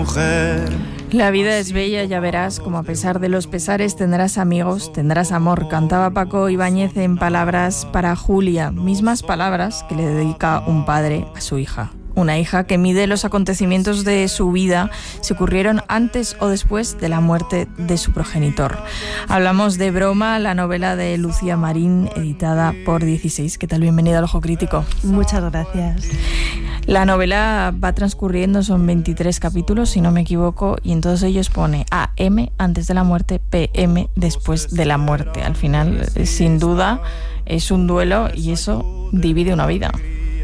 mujer. La vida es bella, ya verás, como a pesar de los pesares tendrás amigos, tendrás amor, cantaba Paco Ibáñez en Palabras para Julia, mismas palabras que le dedica un padre a su hija. Una hija que mide los acontecimientos de su vida si ocurrieron antes o después de la muerte de su progenitor. Hablamos de Broma, la novela de Lucía Marín, editada por 16. ¿Qué tal? Bienvenida al Ojo Crítico. Muchas gracias. La novela va transcurriendo, son 23 capítulos, si no me equivoco, y en todos ellos pone AM antes de la muerte, PM después de la muerte. Al final, sin duda, es un duelo y eso divide una vida.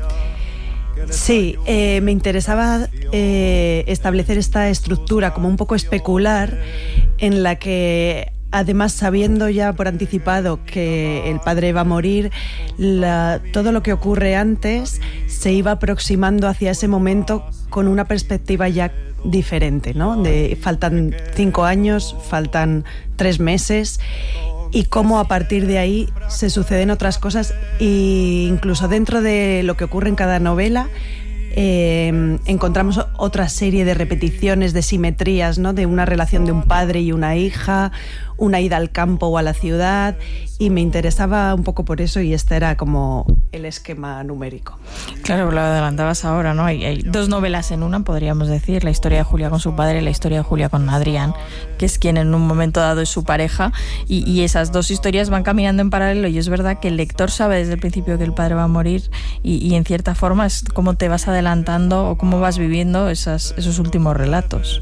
Sí, me interesaba establecer esta estructura como un poco especular en la que, además, sabiendo ya por anticipado que el padre va a morir, todo lo que ocurre antes se iba aproximando hacia ese momento con una perspectiva ya diferente, ¿no? Faltan 5 años, faltan 3 meses... y cómo a partir de ahí se suceden otras cosas, e incluso dentro de lo que ocurre en cada novela encontramos otra serie de repeticiones, de simetrías, ¿no? De una relación de un padre y una hija, una ida al campo o a la ciudad, y me interesaba un poco por eso, y este era como el esquema numérico. Claro, lo adelantabas ahora, ¿no? Hay 2 novelas en una, podríamos decir, la historia de Julia con su padre y la historia de Julia con Adrián, que es quien en un momento dado es su pareja, y esas 2 historias van caminando en paralelo, y es verdad que el lector sabe desde el principio que el padre va a morir, y en cierta forma es como te vas adelantando o cómo vas viviendo esos últimos relatos.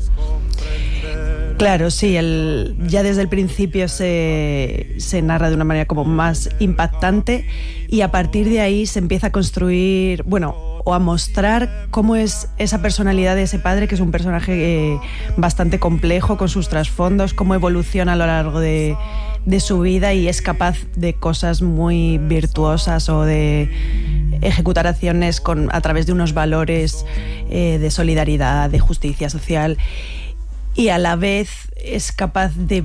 Claro, sí, ya desde el principio se narra de una manera como más impactante, y a partir de ahí se empieza a construir, o a mostrar cómo es esa personalidad de ese padre, que es un personaje bastante complejo con sus trasfondos, cómo evoluciona a lo largo de su vida y es capaz de cosas muy virtuosas o de ejecutar acciones a través de unos valores de solidaridad, de justicia social. Y a la vez es capaz de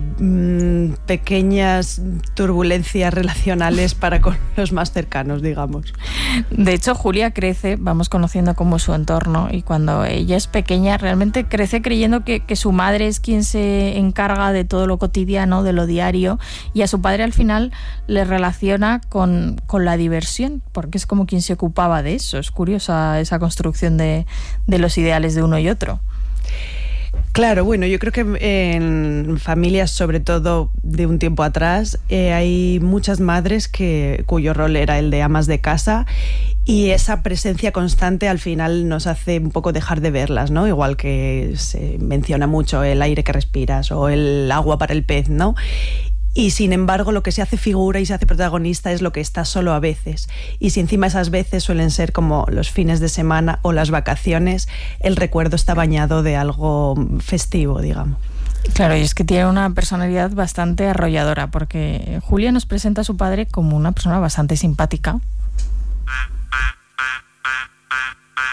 pequeñas turbulencias relacionales para con los más cercanos, digamos. De hecho, Julia crece, vamos conociendo cómo es su entorno, y cuando ella es pequeña realmente crece creyendo que su madre es quien se encarga de todo lo cotidiano, de lo diario, y a su padre al final le relaciona con la diversión, porque es como quien se ocupaba de eso. Es curiosa esa construcción de los ideales de uno y otro. Claro, yo creo que en familias, sobre todo de un tiempo atrás, hay muchas madres cuyo rol era el de amas de casa, y esa presencia constante al final nos hace un poco dejar de verlas, ¿no? Igual que se menciona mucho el aire que respiras o el agua para el pez, ¿no? Y sin embargo lo que se hace figura y se hace protagonista es lo que está solo a veces, y si encima esas veces suelen ser como los fines de semana o las vacaciones, el recuerdo está bañado de algo festivo, digamos. Claro, y es que tiene una personalidad bastante arrolladora, porque Julia nos presenta a su padre como una persona bastante simpática,